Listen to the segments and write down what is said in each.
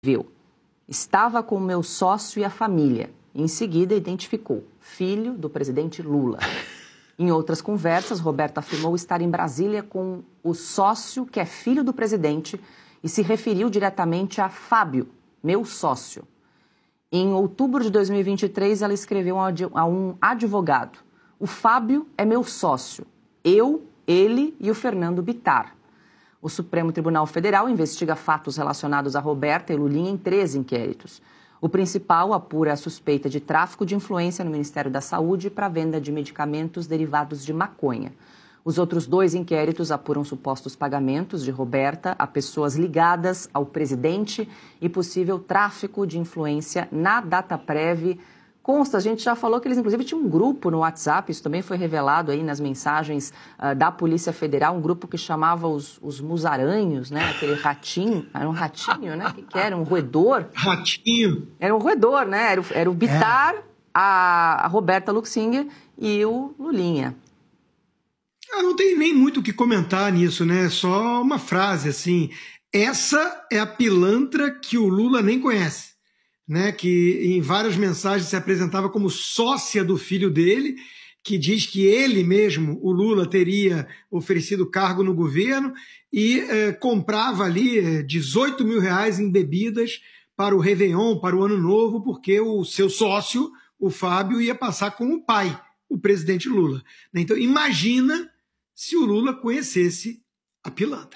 Estava com meu sócio e a família. Em seguida, identificou filho do presidente Lula. Em outras conversas, Roberta afirmou estar em Brasília com o sócio, que é filho do presidente, e se referiu diretamente a Fábio, meu sócio. Em outubro de 2023, ela escreveu a um advogado: o Fábio é meu sócio, eu, ele e o Fernando Bittar. O Supremo Tribunal Federal investiga fatos relacionados a Roberta e Lulinha em 3 inquéritos. O principal apura a suspeita de tráfico de influência no Ministério da Saúde para a venda de medicamentos derivados de maconha. Os outros 2 inquéritos apuram supostos pagamentos de Roberta a pessoas ligadas ao presidente e possível tráfico de influência na Dataprev. Consta, a gente já falou que eles inclusive tinham um grupo no WhatsApp, isso também foi revelado aí nas mensagens da Polícia Federal, um grupo que chamava os musaranhos, né? Aquele ratinho, era um ratinho, né? Que era? Um roedor? Ratinho. Era um roedor, né? Era o Bittar, a Roberta Luxinger e o Lulinha. Não tem nem muito o que comentar nisso, né? Só uma frase assim: essa é a pilantra que o Lula nem conhece. Né, que em várias mensagens se apresentava como sócia do filho dele, que diz que ele mesmo, o Lula, teria oferecido cargo no governo e comprava ali 18 mil reais em bebidas para o Réveillon, para o Ano Novo, porque o seu sócio, o Fábio, ia passar com o pai, o presidente Lula. Então imagina se o Lula conhecesse a pilantra.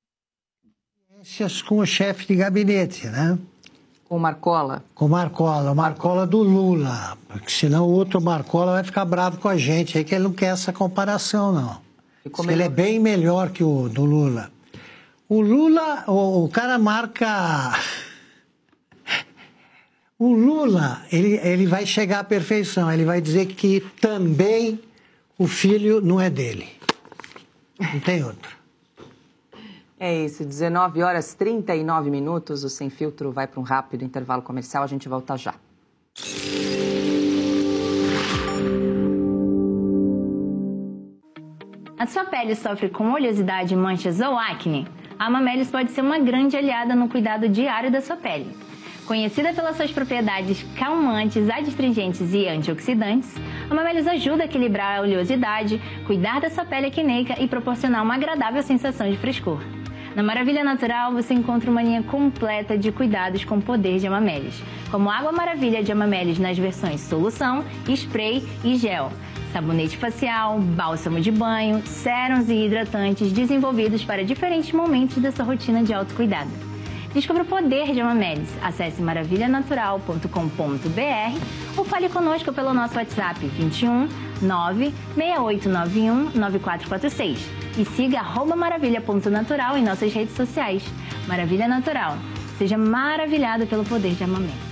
Com o chefe de gabinete, né? Com o Marcola? Com o Marcola do Lula, porque senão o outro Marcola vai ficar bravo com a gente, aí que ele não quer essa comparação, não. Ele é bem melhor que o do Lula. O Lula, o cara marca... O Lula, ele vai chegar à perfeição, ele vai dizer que também o filho não é dele. Não tem outro. É isso, 19h39, o Sem Filtro vai para um rápido intervalo comercial, a gente volta já. A sua pele sofre com oleosidade, manchas ou acne? A Amamelis pode ser uma grande aliada no cuidado diário da sua pele. Conhecida pelas suas propriedades calmantes, adstringentes e antioxidantes, a Amamelis ajuda a equilibrar a oleosidade, cuidar da sua pele acneica e proporcionar uma agradável sensação de frescor. Na Maravilha Natural, você encontra uma linha completa de cuidados com o poder de Amamelis, como Água Maravilha de Amamelis nas versões solução, spray e gel, sabonete facial, bálsamo de banho, sérums e hidratantes desenvolvidos para diferentes momentos da sua rotina de autocuidado. Descubra o poder de Amamelis. Acesse maravilhanatural.com.br ou fale conosco pelo nosso WhatsApp 21 96891 9446 e siga @maravilha.natural em nossas redes sociais. Maravilha Natural. Seja maravilhado pelo poder de Amamelis.